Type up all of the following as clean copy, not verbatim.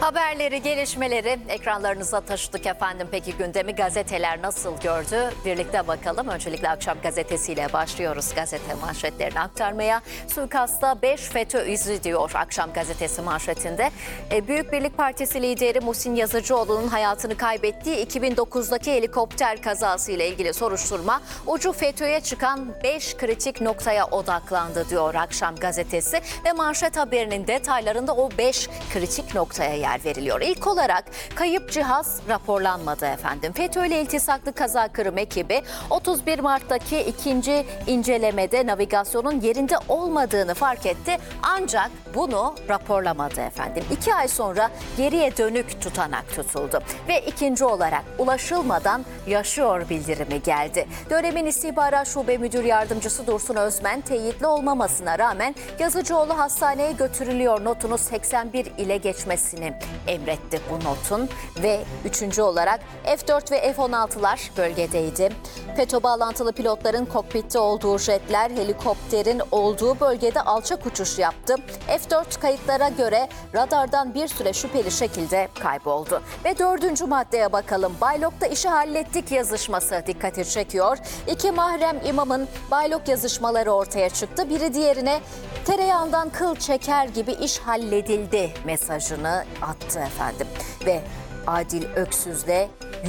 Haberleri, gelişmeleri ekranlarınıza taşıdık efendim. Peki gündemi gazeteler nasıl gördü? Birlikte bakalım. Öncelikle Akşam Gazetesi'yle başlıyoruz gazete manşetlerini aktarmaya. Suikasta 5 FETÖ izi diyor Akşam Gazetesi manşetinde. Büyük Birlik Partisi lideri Muhsin Yazıcıoğlu'nun hayatını kaybettiği 2009'daki helikopter kazası ile ilgili soruşturma ucu FETÖ'ye çıkan 5 kritik noktaya odaklandı diyor Akşam Gazetesi. Ve manşet haberinin detaylarında o 5 kritik noktaya yer veriliyor. İlk olarak kayıp cihaz raporlanmadı efendim. FETÖ ile iltisaklı Kaza Kırım ekibi 31 Mart'taki ikinci incelemede navigasyonun yerinde olmadığını fark etti. Ancak bunu raporlamadı efendim. 2 ay sonra geriye dönük tutanak tutuldu. Ve ikinci olarak ulaşılmadan yaşıyor bildirimi geldi. Dönemin İstihbarat Şube Müdür Yardımcısı Dursun Özmen teyitli olmamasına rağmen Yazıcıoğlu hastaneye götürülüyor notunu 81 ile geçmesini emretti bu notun. Ve üçüncü olarak F-4 ve F-16'lar bölgedeydi. FETÖ bağlantılı pilotların kokpitte olduğu jetler helikopterin olduğu bölgede alçak uçuş yaptı. F-4 kayıtlara göre radardan bir süre şüpheli şekilde kayboldu. Ve dördüncü maddeye bakalım. Baylok'ta işi hallettik yazışması dikkati çekiyor. İki mahrem imamın Baylok yazışmaları ortaya çıktı. Biri diğerine tereyağından kıl çeker gibi iş halledildi mesajını attı efendim. Ve Adil Öksüz'le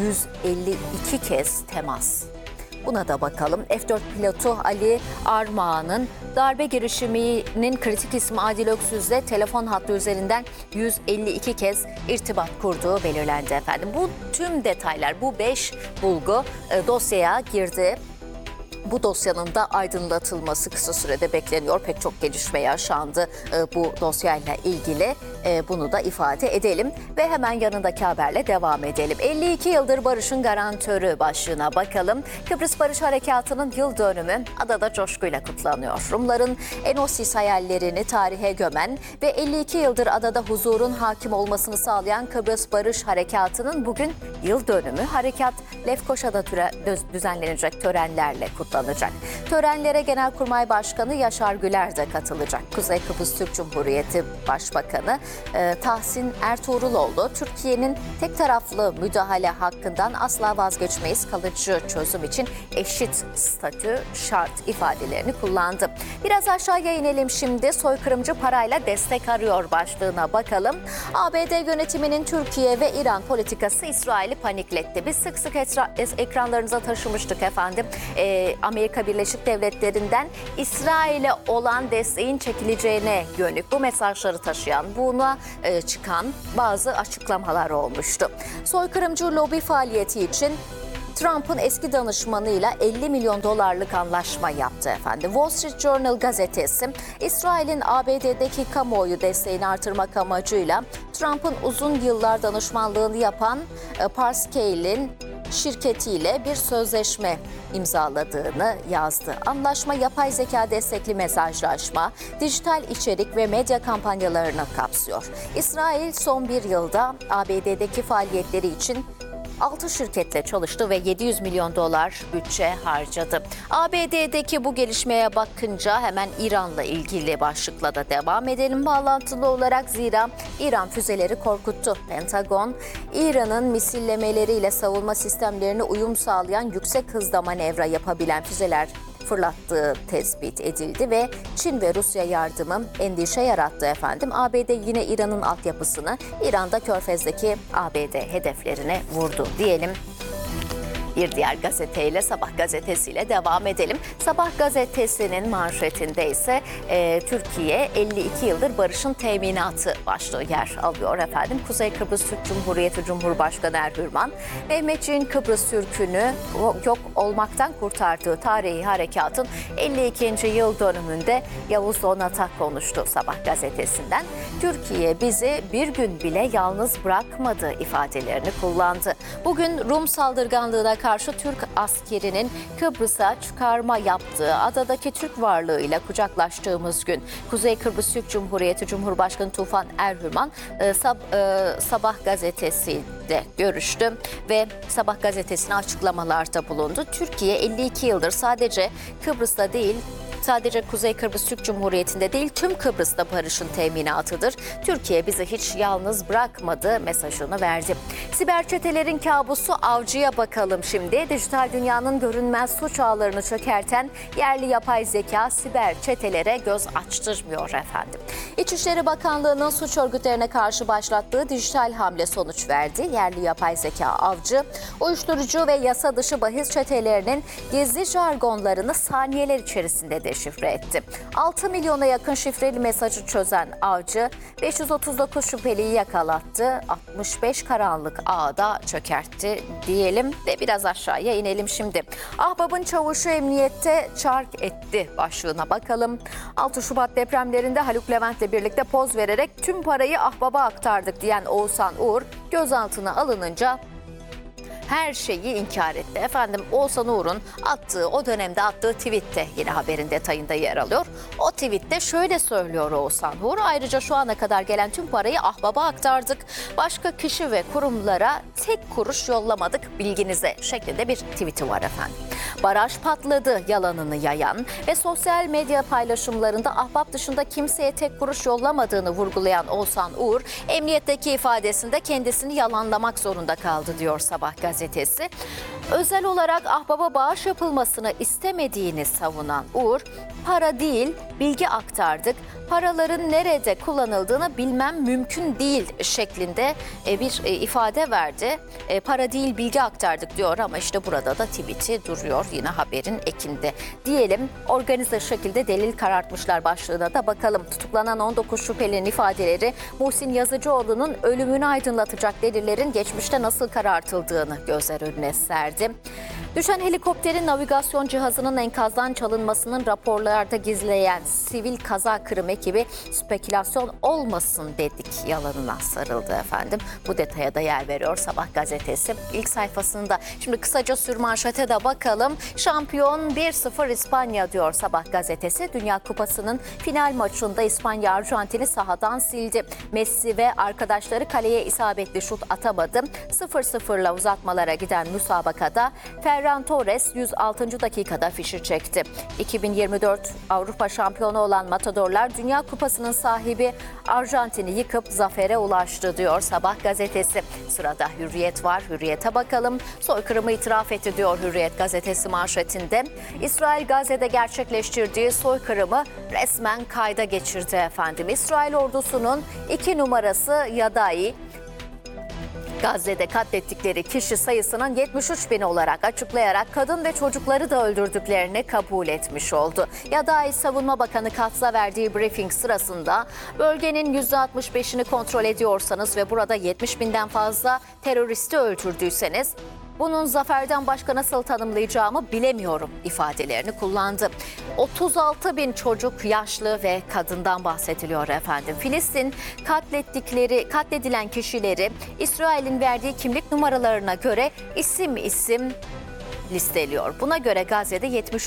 152 kez temas. Buna da bakalım. F-4 pilotu Ali Armağan'ın darbe girişiminin kritik ismi Adil Öksüz'le telefon hattı üzerinden 152 kez irtibat kurduğu belirlendi efendim. Bu tüm detaylar, bu 5 bulgu dosyaya girdi. Bu dosyanın da aydınlatılması kısa sürede bekleniyor. Pek çok gelişme yaşandı bu dosyayla ilgili. Bunu da ifade edelim ve hemen yanındaki haberle devam edelim. 52 yıldır barışın garantörü başlığına bakalım. Kıbrıs Barış Harekatı'nın yıl dönümü adada coşkuyla kutlanıyor. Rumların Enosis hayallerini tarihe gömen ve 52 yıldır adada huzurun hakim olmasını sağlayan Kıbrıs Barış Harekatı'nın bugün yıl dönümü. Harekat Lefkoşa'da düzenlenecek törenlerle kutlanacak. Törenlere Genelkurmay Başkanı Yaşar Güler de katılacak. Kuzey Kıbrıs Türk Cumhuriyeti Başbakanı Tahsin Ertuğruloğlu, Türkiye'nin tek taraflı müdahale hakkından asla vazgeçmeyiz, kalıcı çözüm için eşit statü şart ifadelerini kullandı. Biraz aşağıya inelim şimdi. Soykırımcı parayla destek arıyor başlığına bakalım. ABD yönetiminin Türkiye ve İran politikası İsrail'i panikletti. Biz sık sık ekranlarınıza taşımıştık efendim. Amerika Birleşik Devletleri'nden İsrail'e olan desteğin çekileceğine yönelik bu mesajları taşıyan, buna çıkan bazı açıklamalar olmuştu. Soykırımcı lobi faaliyeti için Trump'ın eski danışmanıyla 50 milyon dolarlık anlaşma yaptı efendim. Wall Street Journal gazetesi, İsrail'in ABD'deki kamuoyu desteğini artırmak amacıyla Trump'ın uzun yıllar danışmanlığını yapan Parscale'in şirketiyle bir sözleşme imzaladığını yazdı. Anlaşma yapay zeka destekli mesajlaşma, dijital içerik ve medya kampanyalarını kapsıyor. İsrail son bir yılda ABD'deki faaliyetleri için 6 şirketle çalıştı ve 700 milyon dolar bütçe harcadı. ABD'deki bu gelişmeye bakınca hemen İran'la ilgili başlıkla da devam edelim bağlantılı olarak. Zira İran füzeleri korkuttu. Pentagon, İran'ın misillemeleriyle savunma sistemlerine uyum sağlayan yüksek hızda manevra yapabilen füzeler fırlattığı tespit edildi ve Çin ve Rusya yardımı endişe yarattı efendim. ABD yine İran'ın altyapısını, İran'da Körfez'deki ABD hedeflerine vurdu diyelim. Bir diğer gazeteyle, Sabah gazetesiyle devam edelim. Sabah gazetesinin manşetinde ise Türkiye 52 yıldır barışın teminatı başlığı yer alıyor efendim. Kuzey Kıbrıs Türk Cumhuriyeti Cumhurbaşkanı Erhürman, Mehmetçiğin Kıbrıs Türk'ünü yok olmaktan kurtardığı tarihi harekatın 52. yıl dönümünde Yavuz Donat'a konuştu Sabah gazetesinden. Türkiye bizi bir gün bile yalnız bırakmadı ifadelerini kullandı. Bugün Rum saldırganlığına karşı Türk askerinin Kıbrıs'a çıkarma yaptığı adadaki Türk varlığıyla kucaklaştığımız gün. Kuzey Kıbrıs Türk Cumhuriyeti Cumhurbaşkanı Tufan Erhürman Sabah gazetesiyle görüştü ve Sabah gazetesine açıklamalarda bulundu. Türkiye 52 yıldır sadece Kıbrıs'ta değil sadece Kuzey Kıbrıs Türk Cumhuriyeti'nde değil tüm Kıbrıs'ta barışın teminatıdır. Türkiye bizi hiç yalnız bırakmadı mesajını verdi. Siber çetelerin kabusu avcıya bakalım şimdi. Dijital dünyanın görünmez suç ağlarını çökerten yerli yapay zeka siber çetelere göz açtırmıyor efendim. İçişleri Bakanlığı'nın suç örgütlerine karşı başlattığı dijital hamle sonuç verdi. Yerli yapay zeka avcı, uyuşturucu ve yasa dışı bahis çetelerinin gizli jargonlarını saniyeler içerisinde deşifre etti. 6 milyona yakın şifreli mesajı çözen avcı 539 şüpheliyi yakalattı. 65 karanlık ağda çökertti diyelim ve biraz aşağıya inelim şimdi. Ahbap'ın çavuşu emniyette çark etti başlığına bakalım. 6 Şubat depremlerinde Haluk Levent'le birlikte poz vererek tüm parayı Ahbap'a aktardık diyen Oğuzhan Uğur gözaltına alınınca her şeyi inkar etti. Efendim Oğuzhan Uğur'un o dönemde attığı tweette yine haberin detayında yer alıyor. O tweette şöyle söylüyor Oğuzhan Uğur. Ayrıca şu ana kadar gelen tüm parayı Ahbap'a aktardık. Başka kişi ve kurumlara tek kuruş yollamadık bilginize şeklinde bir tweeti var efendim. Baraj patladı yalanını yayan ve sosyal medya paylaşımlarında Ahbap dışında kimseye tek kuruş yollamadığını vurgulayan Oğuzhan Uğur, emniyetteki ifadesinde kendisini yalanlamak zorunda kaldı diyor Sabah gazetesi. Özel olarak Ahbap'a bağış yapılmasını istemediğini savunan Uğur, para değil bilgi aktardık, paraların nerede kullanıldığını bilmem mümkün değil şeklinde bir ifade verdi. Para değil bilgi aktardık diyor ama işte burada da tweet'i duruyor yine haberin ekinde. Diyelim organize şekilde delil karartmışlar başlığına da bakalım. Tutuklanan 19 şüphelinin ifadeleri Muhsin Yazıcıoğlu'nun ölümünü aydınlatacak delillerin geçmişte nasıl karartıldığını gözler önüne serdi. Düşen helikopterin navigasyon cihazının enkazdan çalınmasının raporlarda gizleyen sivil kaza kırım ekibi spekülasyon olmasın dedik yalanına sarıldı efendim. Bu detaya da yer veriyor Sabah gazetesi ilk sayfasında. Şimdi kısaca sürmanşete de bakalım. Şampiyon 1-0 İspanya diyor Sabah gazetesi. Dünya Kupası'nın final maçında İspanya Arjantin'i sahadan sildi. Messi ve arkadaşları kaleye isabetli şut atamadı. 0-0'la uzatmalara giden müsabakada Ferran Torres 106. dakikada fişi çekti. 2024 Avrupa şampiyonu olan Matadorlar Dünya Kupası'nın sahibi Arjantin'i yıkıp zafere ulaştı diyor Sabah gazetesi. Sırada Hürriyet var. Hürriyet'e bakalım. Soykırımı itiraf etti diyor Hürriyet gazetesi manşetinde. İsrail Gazze'de gerçekleştirdiği soykırımı resmen kayda geçirdi efendim. İsrail ordusunun 2 numarası Yadai, Gazze'de katlettikleri kişi sayısının 73 bin olarak açıklayarak kadın ve çocukları da öldürdüklerini kabul etmiş oldu. Yadai Savunma Bakanı Katz'a verdiği briefing sırasında bölgenin %65'ini kontrol ediyorsanız ve burada 70 binden fazla teröristi öldürdüyseniz bunun zaferden başka nasıl tanımlayacağımı bilemiyorum ifadelerini kullandı. 36 bin çocuk, yaşlı ve kadından bahsediliyor efendim. Filistin katledilen kişileri İsrail'in verdiği kimlik numaralarına göre isim isim listeliyor. Buna göre Gazze'de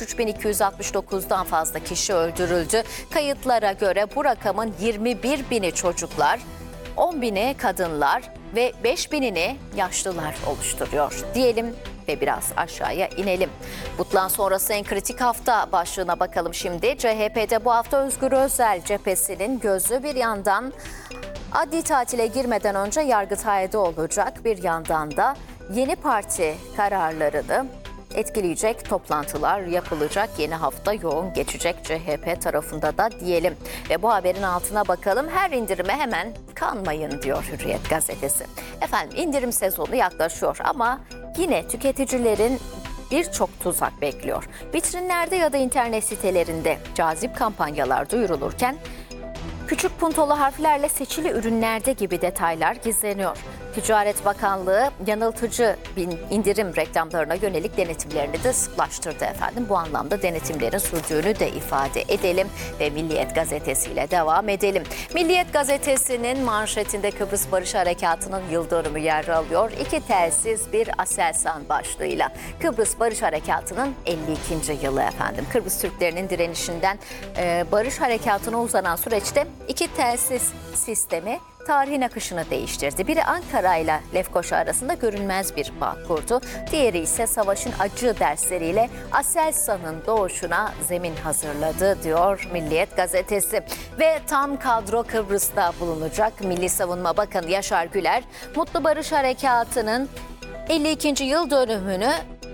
73.269'dan fazla kişi öldürüldü. Kayıtlara göre bu rakamın 21 bini çocuklar, 10 bini kadınlar ve 5 binini yaşlılar oluşturuyor diyelim ve biraz aşağıya inelim. Butlan sonrası en kritik hafta başlığına bakalım şimdi. CHP'de bu hafta Özgür Özel cephesinin gözü bir yandan adli tatile girmeden önce Yargıtay'da olacak, bir yandan da yeni parti kararlarını etkileyecek toplantılar yapılacak. Yeni hafta yoğun geçecek CHP tarafında da diyelim. Ve bu haberin altına bakalım. Her indirime hemen kanmayın diyor Hürriyet gazetesi. Efendim indirim sezonu yaklaşıyor ama yine tüketicilerin birçok tuzak bekliyor. Vitrinlerde ya da internet sitelerinde cazip kampanyalar duyurulurken küçük puntolu harflerle seçili ürünlerde gibi detaylar gizleniyor. Ticaret Bakanlığı yanıltıcı indirim reklamlarına yönelik denetimlerini de sıklaştırdı efendim. Bu anlamda denetimlerin sürdüğünü de ifade edelim ve Milliyet gazetesiyle devam edelim. Milliyet gazetesinin manşetinde Kıbrıs Barış Harekatı'nın yıl dönümü yer alıyor. 2 telsiz bir Aselsan başlığıyla Kıbrıs Barış Harekatı'nın 52. yılı efendim. Kıbrıs Türklerinin direnişinden Barış Harekatı'na uzanan süreçte 2 telsiz sistemi tarihin akışını değiştirdi. Biri Ankara ile Lefkoşa arasında görünmez bir bağ kurdu. Diğeri ise savaşın acı dersleriyle Aselsan'ın doğuşuna zemin hazırladı diyor Milliyet gazetesi. Ve tam kadro Kıbrıs'ta bulunacak. Milli Savunma Bakanı Yaşar Güler, Mutlu Barış Harekatı'nın 52. yıl dönümünü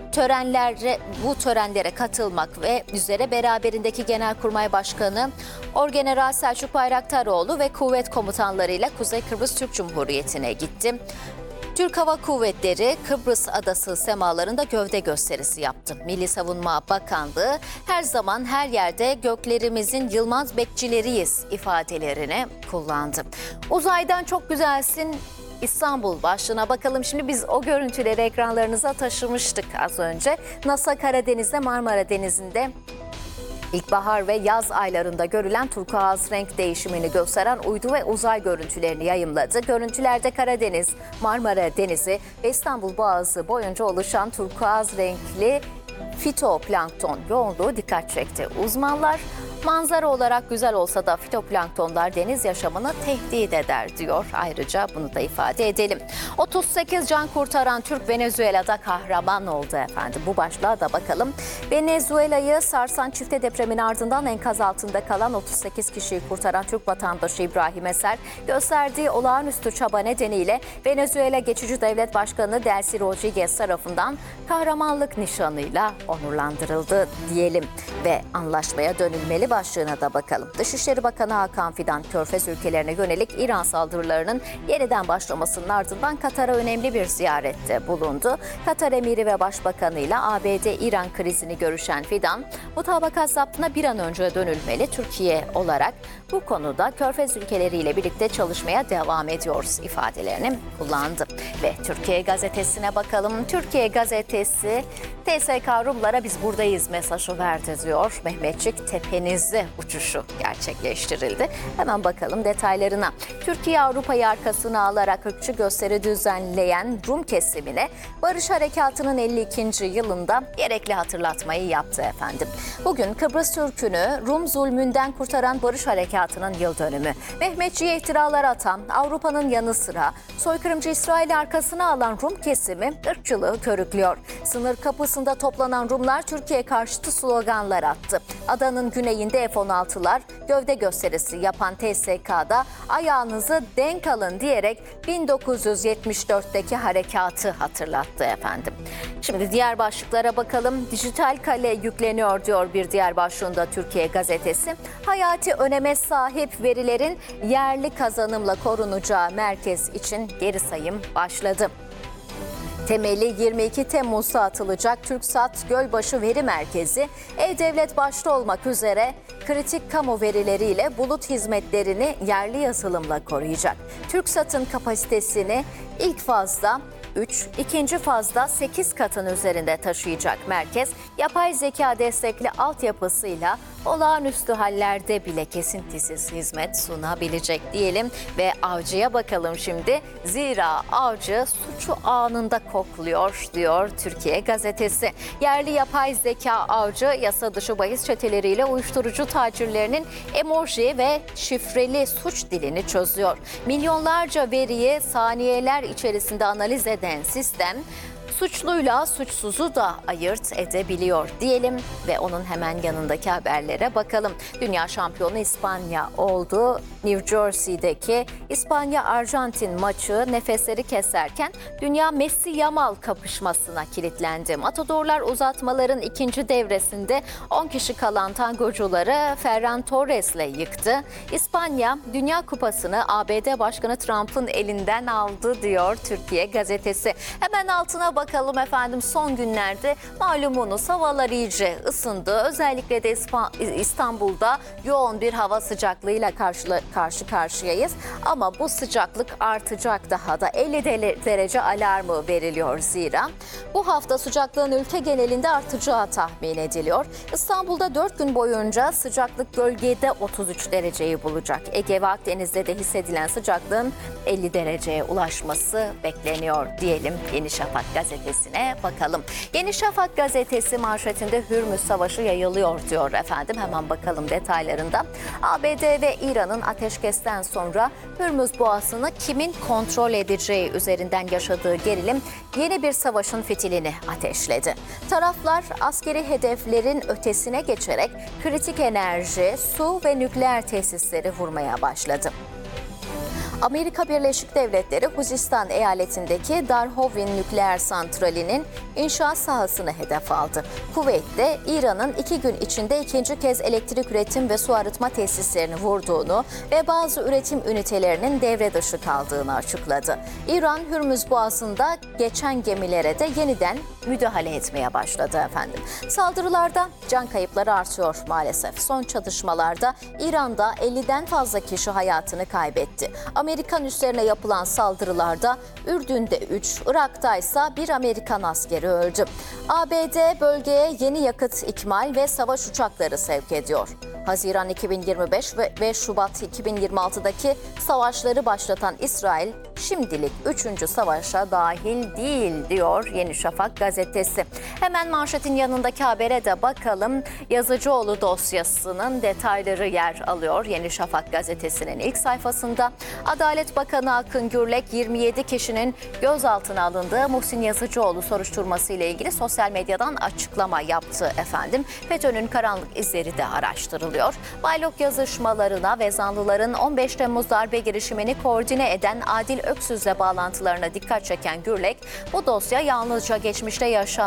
bu törenlere katılmak ve üzere beraberindeki Genelkurmay Başkanı Orgeneral Selçuk Bayraktaroğlu ve kuvvet komutanlarıyla Kuzey Kıbrıs Türk Cumhuriyeti'ne gitti. Türk Hava Kuvvetleri Kıbrıs Adası semalarında gövde gösterisi yaptı. Milli Savunma Bakanlığı her zaman her yerde göklerimizin yılmaz bekçileriyiz ifadelerini kullandı. Uzaydan çok güzelsin İstanbul başlığına bakalım. Şimdi biz o görüntüleri ekranlarınıza taşımıştık az önce. NASA Karadeniz'de, Marmara Denizi'nde İlkbahar ve yaz aylarında görülen turkuaz renk değişimini gösteren uydu ve uzay görüntülerini yayımladı. Görüntülerde Karadeniz, Marmara Denizi ve İstanbul Boğazı boyunca oluşan turkuaz renkli fitoplankton yoğunluğu dikkat çekti. Uzmanlar manzara olarak güzel olsa da fitoplanktonlar deniz yaşamını tehdit eder diyor. Ayrıca bunu da ifade edelim. 38 can kurtaran Türk Venezuela'da kahraman oldu efendim. Bu başlığa da bakalım. Venezuela'yı sarsan çifte depremin ardından enkaz altında kalan 38 kişiyi kurtaran Türk vatandaşı İbrahim Eser gösterdiği olağanüstü çaba nedeniyle Venezuela Geçici Devlet Başkanı Delcy Rodriguez tarafından kahramanlık nişanıyla onurlandırıldı diyelim ve anlaşmaya dönülmeli başlığına da bakalım. Dışişleri Bakanı Hakan Fidan, Körfez ülkelerine yönelik İran saldırılarının yeniden başlamasının ardından Katar'a önemli bir ziyarette bulundu. Katar Emiri ve Başbakanı ile ABD-İran krizini görüşen Fidan, mutabakat zaptına bir an önce dönülmeli. Türkiye olarak bu konuda Körfez ülkeleriyle birlikte çalışmaya devam ediyoruz ifadelerini kullandı. Ve Türkiye Gazetesi'ne bakalım. Türkiye Gazetesi, TSK Rumlara biz buradayız mesajı verdi diyor. Mehmetçik Tepenizli uçuşu gerçekleştirildi. Hemen bakalım detaylarına. Türkiye Avrupa'yı arkasına alarak ırkçı gösteri düzenleyen Rum kesimine Barış Harekatı'nın 52. yılında gerekli hatırlatmayı yaptı efendim. Bugün Kıbrıs Türk'ünü Rum zulmünden kurtaran Barış Harekatı'nın yıl dönümü. Mehmetçiğe iftiralar atan, Avrupa'nın yanı sıra soykırımcı İsrail'i arkasına alan Rum kesimi ırkçılığı körüklüyor. Sınır kapısında toplanan Rumlar Türkiye karşıtı sloganlar attı. Adanın güneyinde F-16'lar gövde gösterisi yapan TSK'da ayağınızı denk alın diyerek 1974'teki harekatı hatırlattı efendim. Şimdi diğer başlıklara bakalım. Dijital kale yükleniyor diyor bir diğer başlığında Türkiye Gazetesi. Hayati öneme sahip verilerin yerli kazanımla korunacağı merkez için geri sayım başladı. Temeli 22 Temmuz'da atılacak TürkSat Gölbaşı Veri Merkezi, E-Devlet başta olmak üzere kritik kamu verileriyle bulut hizmetlerini yerli yazılımla koruyacak. TürkSat'ın kapasitesini ilk fazda 3, ikinci fazda 8 katın üzerinde taşıyacak merkez, yapay zeka destekli altyapısıyla olağanüstü hallerde bile kesintisiz hizmet sunabilecek diyelim ve avcıya bakalım şimdi. Zira avcı suçu anında kokluyor diyor Türkiye Gazetesi. Yerli yapay zeka avcı yasa dışı bahis çeteleriyle uyuşturucu tacirlerinin emoji ve şifreli suç dilini çözüyor. Milyonlarca veriyi saniyeler içerisinde analiz eden sistem suçluyla suçsuzu da ayırt edebiliyor diyelim ve onun hemen yanındaki haberlere bakalım. Dünya şampiyonu İspanya oldu. New Jersey'deki İspanya-Arjantin maçı nefesleri keserken Dünya Messi-Yamal kapışmasına kilitlendi. Matadorlar uzatmaların ikinci devresinde 10 kişi kalan tangocuları Ferran Torres'le yıktı. İspanya Dünya Kupası'nı ABD Başkanı Trump'ın elinden aldı diyor Türkiye Gazetesi. Hemen altına bakalım efendim, son günlerde malumunuz havalar iyice ısındı. Özellikle de İstanbul'da yoğun bir hava sıcaklığıyla karşı karşıyayız. Ama bu sıcaklık artacak, daha da 50 derece alarmı veriliyor zira. Bu hafta sıcaklığın ülke genelinde artacağı tahmin ediliyor. İstanbul'da 4 gün boyunca sıcaklık bölgede 33 dereceyi bulacak. Ege ve Akdeniz'de de hissedilen sıcaklığın 50 dereceye ulaşması bekleniyor diyelim Yeni Şafak gazetesi. gazetesine bakalım. Yeni Şafak gazetesi manşetinde Hürmüz Savaşı yayılıyor diyor efendim. Hemen bakalım detaylarında. ABD ve İran'ın ateşkesten sonra Hürmüz Boğazı'nı kimin kontrol edeceği üzerinden yaşadığı gerilim yeni bir savaşın fitilini ateşledi. Taraflar askeri hedeflerin ötesine geçerek kritik enerji, su ve nükleer tesisleri vurmaya başladı. Amerika Birleşik Devletleri Huzistan eyaletindeki Darhovin nükleer santralinin inşaat sahasını hedef aldı. Kuveyt de İran'ın 2 gün içinde ikinci kez elektrik üretim ve su arıtma tesislerini vurduğunu ve bazı üretim ünitelerinin devre dışı kaldığını açıkladı. İran, Hürmüz Boğazı'nda geçen gemilere de yeniden müdahale etmeye başladı efendim. Saldırılarda can kayıpları artıyor maalesef. Son çatışmalarda İran'da 50'den fazla kişi hayatını kaybetti. Amerikan üslerine yapılan saldırılarda Ürdün'de 3, Irak'ta ise 1 Amerikan askeri öldü. ABD bölgeye yeni yakıt ikmal ve savaş uçakları sevk ediyor. Haziran 2025 ve Şubat 2026'daki savaşları başlatan İsrail şimdilik 3. savaşa dahil değil diyor Yeni Şafak gazetesi. Hemen manşetin yanındaki habere de bakalım. Yazıcıoğlu dosyasının detayları yer alıyor Yeni Şafak gazetesinin ilk sayfasında. Adalet Bakanı Akın Gürlek 27 kişinin gözaltına alındığı Muhsin Yazıcıoğlu soruşturması ile ilgili sosyal medyadan açıklama yaptı efendim. FETÖ'nün karanlık izleri de araştırılıyor. Baylok yazışmalarına ve zanlıların 15 Temmuz darbe girişimini koordine eden Adil Öksüz'le bağlantılarına dikkat çeken Gürlek, bu dosya yalnızca geçmişte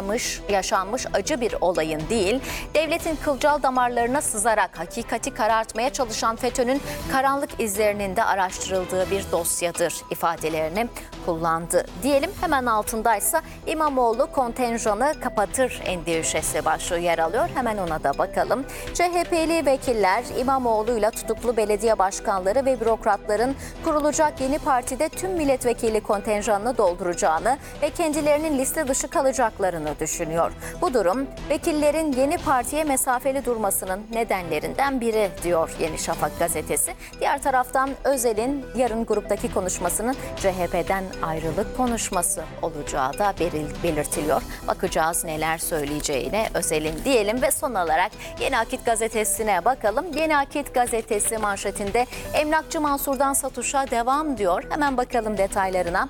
yaşanmış acı bir olayın değil, devletin kılcal damarlarına sızarak hakikati karartmaya çalışan FETÖ'nün karanlık izlerinin de araştırıldığı bir dosyadır ifadelerini kullandı. Diyelim hemen altındaysa İmamoğlu kontenjanı kapatır endişesi başlığı yer alıyor. Hemen ona da bakalım. CHP'li vekiller İmamoğlu'yla tutuklu belediye başkanları ve bürokratların kurulacak yeni partide tüm milletvekili kontenjanını dolduracağını ve kendilerinin liste dışı kalacaklarını düşünüyor. Bu durum vekillerin yeni partiye mesafeli durmasının nedenlerinden biri diyor Yeni Şafak gazetesi. Diğer taraftan Özel'in yarın gruptaki konuşmasının CHP'den ayrılık konuşması olacağı da belirtiliyor. Bakacağız neler söyleyeceğine Özel'in diyelim ve son olarak Yeni Akit gazetesine bakalım. Yeni Akit gazetesi manşetinde emlakçı Mansur'dan satışa devam diyor. Hemen bakalım detaylarına.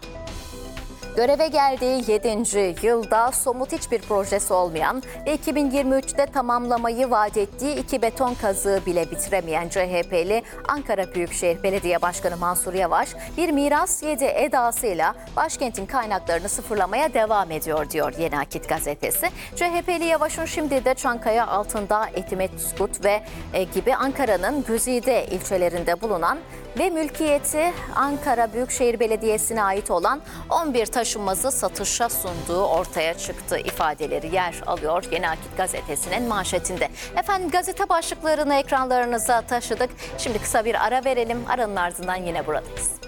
Göreve geldiği 7. yılda somut hiçbir projesi olmayan ve 2023'te tamamlamayı vaat ettiği 2 beton kazığı bile bitiremeyen CHP'li Ankara Büyükşehir Belediye Başkanı Mansur Yavaş bir miras yedi edasıyla başkentin kaynaklarını sıfırlamaya devam ediyor diyor Yeni Akit gazetesi. CHP'li Yavaş'ın şimdi de Çankaya, Altındağ, Etimesgut ve gibi Ankara'nın güzide ilçelerinde bulunan ve mülkiyeti Ankara Büyükşehir Belediyesi'ne ait olan 11 taşınmazı satışa sunduğu ortaya çıktı ifadeleri yer alıyor Yeni Akit gazetesinin manşetinde. Efendim gazete başlıklarını ekranlarınıza taşıdık. Şimdi kısa bir ara verelim. Aranın ardından yine buradayız.